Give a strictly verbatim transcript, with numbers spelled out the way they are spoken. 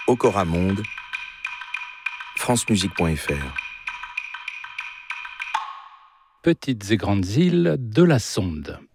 Okora Monde, francemusique point f r. Petites et grandes îles de la Sonde.